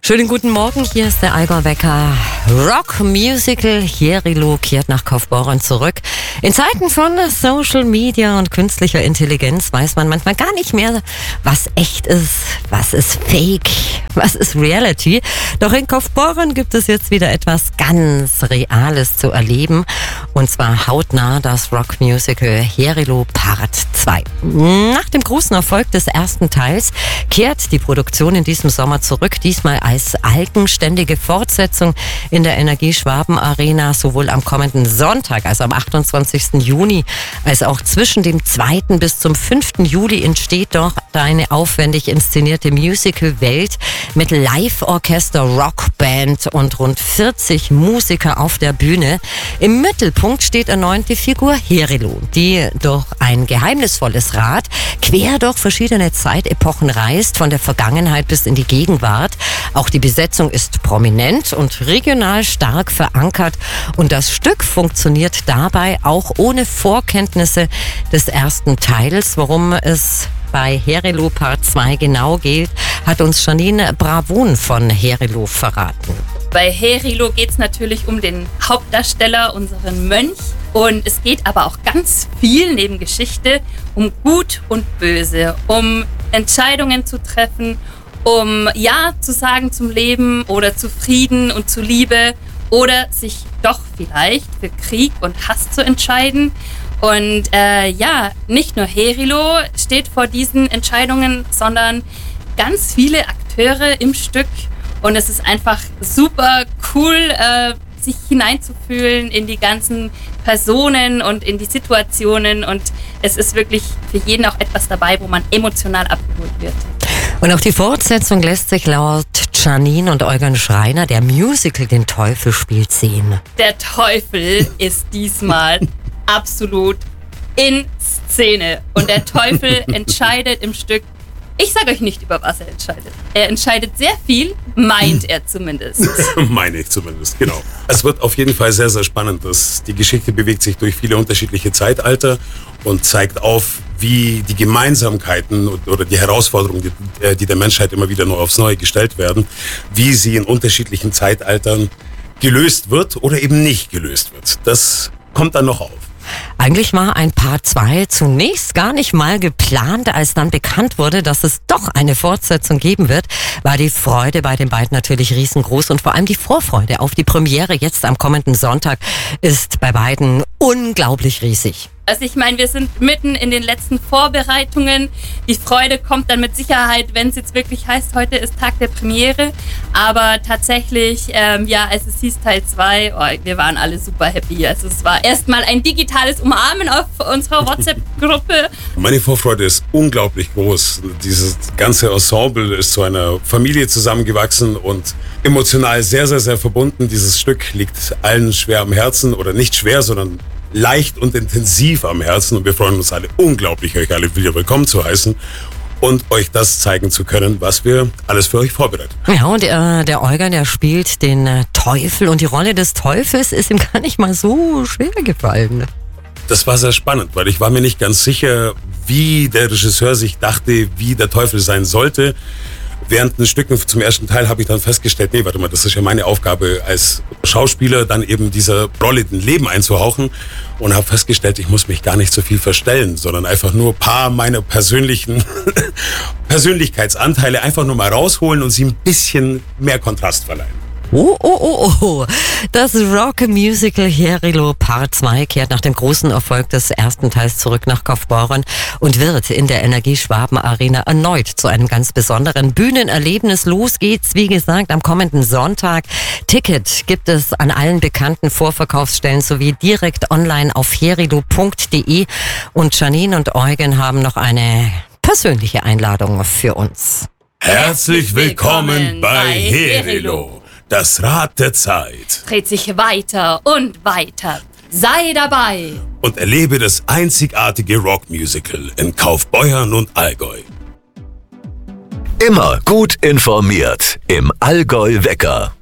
Schönen guten Morgen, hier ist der Allgäu-Wecker. Rock Musical Hierilo kehrt nach Kaufbeuren zurück. In Zeiten von Social Media und künstlicher Intelligenz weiß man manchmal gar nicht mehr, was echt ist, was ist Fake, was ist Reality. Doch in Kaufbeuren gibt es jetzt wieder etwas ganz Reales zu erleben. Und zwar hautnah das Rock Musical Hierilo Part 2. Nach dem großen Erfolg des ersten Teils kehrt die Produktion in diesem Sommer zurück, diesmal als eigenständige Fortsetzung in der Energie-Schwaben Arena, sowohl am kommenden Sonntag, also am 28. Juni, als auch zwischen dem 2. bis zum 5. Juli entsteht dort eine aufwendig inszenierte Musical-Welt mit Live-Orchester, Rockband und rund 40 Musiker auf der Bühne. Im Mittelpunkt steht erneut die Figur Hierilo, die durch ein geheimnisvolles Rad quer durch verschiedene Zeitepochen reist, von der Vergangenheit bis in die Gegenwart. Auch die Besetzung ist prominent und regional stark verankert und das Stück funktioniert dabei auch ohne Vorkenntnisse des ersten Teils. Worum es bei Hierilo Part 2 genau geht, hat uns Janine Bravon von Hierilo verraten. Bei Hierilo geht es natürlich um den Hauptdarsteller, unseren Mönch. Und es geht aber auch ganz viel neben Geschichte um Gut und Böse, um Entscheidungen zu treffen, um Ja zu sagen zum Leben oder zu Frieden und zu Liebe oder sich doch vielleicht für Krieg und Hass zu entscheiden. Und nicht nur Hierilo steht vor diesen Entscheidungen, sondern ganz viele Akteure im Stück. Und es ist einfach super cool, sich hineinzufühlen in die ganzen Personen und in die Situationen. Und es ist wirklich für jeden auch etwas dabei, wo man emotional abgeholt wird. Und auch die Fortsetzung lässt sich laut Janine und Eugen Schreiner, der Musical Den Teufel spielt, sehen. Der Teufel ist diesmal absolut in Szene. Und der Teufel entscheidet im Stück. Ich sage euch nicht, über was er entscheidet. Er entscheidet sehr viel, meint er zumindest. Meine ich zumindest, genau. Es wird auf jeden Fall sehr, sehr spannend. Die Geschichte bewegt sich durch viele unterschiedliche Zeitalter und zeigt auf, wie die Gemeinsamkeiten oder die Herausforderungen, die der Menschheit immer wieder neu aufs Neue gestellt werden, wie sie in unterschiedlichen Zeitaltern gelöst wird oder eben nicht gelöst wird. Das kommt dann noch auf. Eigentlich war ein Part 2 zunächst gar nicht mal geplant. Als dann bekannt wurde, dass es doch eine Fortsetzung geben wird, war die Freude bei den beiden natürlich riesengroß und vor allem die Vorfreude auf die Premiere jetzt am kommenden Sonntag ist bei beiden unglaublich riesig. Also ich meine, wir sind mitten in den letzten Vorbereitungen. Die Freude kommt dann mit Sicherheit, wenn es jetzt wirklich heißt, heute ist Tag der Premiere. Aber tatsächlich, als es hieß Teil 2, wir waren alle super happy. Also es war erstmal ein digitales Umarmen auf unserer WhatsApp-Gruppe. Meine Vorfreude ist unglaublich groß. Dieses ganze Ensemble ist zu einer Familie zusammengewachsen und emotional sehr, sehr, sehr verbunden. Dieses Stück liegt allen schwer am Herzen oder nicht schwer, sondern leicht und intensiv am Herzen und wir freuen uns alle unglaublich, euch alle wieder willkommen zu heißen und euch das zeigen zu können, was wir alles für euch vorbereiten. Ja, und der Eugen, der spielt den Teufel und die Rolle des Teufels ist ihm gar nicht mal so schwer gefallen. Das war sehr spannend, weil ich war mir nicht ganz sicher, wie der Regisseur sich dachte, wie der Teufel sein sollte. Während den Stücken zum ersten Teil habe ich dann festgestellt, nee, warte mal, das ist ja meine Aufgabe als Schauspieler, dann eben dieser Rolle ein Leben einzuhauchen und habe festgestellt, ich muss mich gar nicht so viel verstellen, sondern einfach nur ein paar meiner persönlichen Persönlichkeitsanteile einfach nur mal rausholen und sie ein bisschen mehr Kontrast verleihen. Oh. Das Rock-Musical Hierilo Part 2 kehrt nach dem großen Erfolg des ersten Teils zurück nach Kaufbeuren und wird in der Energie-Schwaben Arena erneut zu einem ganz besonderen Bühnenerlebnis. Los geht's, wie gesagt, am kommenden Sonntag. Ticket gibt es an allen bekannten Vorverkaufsstellen sowie direkt online auf hierilo.de. Und Janine und Eugen haben noch eine persönliche Einladung für uns. Herzlich willkommen bei Hierilo. Das Rad der Zeit dreht sich weiter und weiter. Sei dabei und erlebe das einzigartige Rockmusical in Kaufbeuren und Allgäu. Immer gut informiert im Allgäu-Wecker.